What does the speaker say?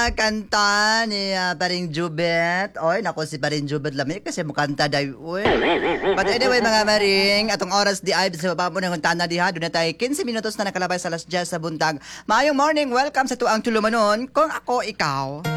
kanta ni Paring Jubet. Oy, naku si Paring Jubet lamig kasi mukanta daw. Uy. But anyway, mga maring, atong oras di ay sa baba mo ng tana diha. Doon na tayo 15 minutos na nakalabay sa alas 10 sa buntag. Maayong morning, welcome sa tuang tulumanon. Kung ako, ikaw.